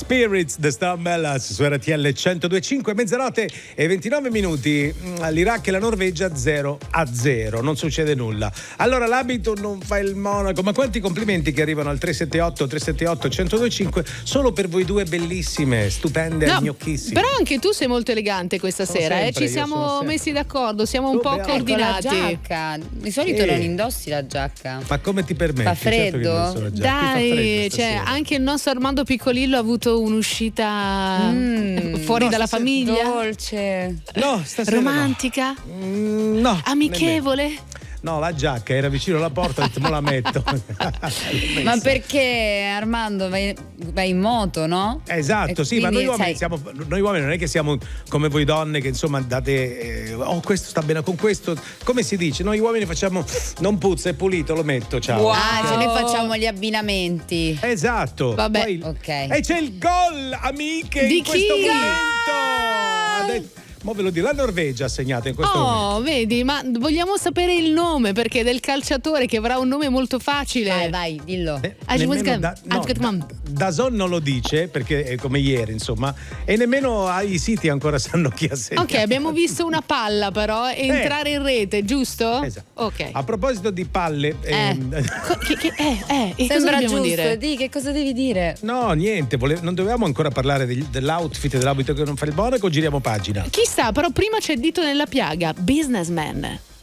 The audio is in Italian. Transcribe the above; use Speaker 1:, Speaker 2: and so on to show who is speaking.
Speaker 1: Spirits, The Star Mellas su RTL 102.5, mezzanotte e 29 minuti. L'Iraq e la Norvegia 0-0, non succede nulla. Allora l'abito non fa il monaco, ma quanti complimenti che arrivano al 378 solo per voi due, bellissime, stupende, gnocchissime.
Speaker 2: Però anche tu sei molto elegante questa sera,
Speaker 1: sempre,
Speaker 2: ci siamo messi d'accordo, siamo un po' coordinati.
Speaker 3: La giacca, di solito non indossi la giacca.
Speaker 1: Ma come ti permetti?
Speaker 3: Fa freddo?
Speaker 1: Certo,
Speaker 2: dai, cioè, anche il nostro Armando Piccolillo ha avuto un'uscita fuori dalla famiglia.
Speaker 3: Dolce.
Speaker 1: No, stasera
Speaker 2: romantica?
Speaker 1: No.
Speaker 2: Amichevole?
Speaker 1: No, la giacca era vicino alla porta, ho detto me la metto.
Speaker 3: Ma perché Armando vai in moto, no?
Speaker 1: Esatto, sì, ma noi uomini noi uomini non è che siamo come voi donne che insomma date questo sta bene con questo, come si dice? Noi uomini facciamo non puzza, è pulito, lo metto, ciao.
Speaker 3: Wow. Se noi facciamo gli abbinamenti.
Speaker 1: Esatto.
Speaker 2: Vabbè,
Speaker 1: poi,
Speaker 3: ok.
Speaker 1: E c'è il gol, amiche,
Speaker 2: di
Speaker 1: in questo
Speaker 2: chi?
Speaker 1: momento. Mo ve lo dico, la Norvegia ha segnato in questo momento.
Speaker 2: Oh, vedi, ma vogliamo sapere il nome perché è del calciatore che avrà un nome molto facile.
Speaker 3: Vai, dillo.
Speaker 1: DAZN non lo dice perché è come ieri, insomma, e nemmeno ai siti ancora sanno chi ha segnato.
Speaker 2: Ok, abbiamo visto una palla però entrare in rete, giusto?
Speaker 1: Esatto.
Speaker 2: Ok.
Speaker 1: A proposito di palle,
Speaker 3: Sembra giusto,
Speaker 2: dire?
Speaker 3: che cosa devi dire?
Speaker 1: No, niente, non dovevamo ancora parlare dell'outfit e dell'abito che non fa il monaco, giriamo pagina.
Speaker 2: Chi sta? Però prima c'è il dito nella piaga, Businessman.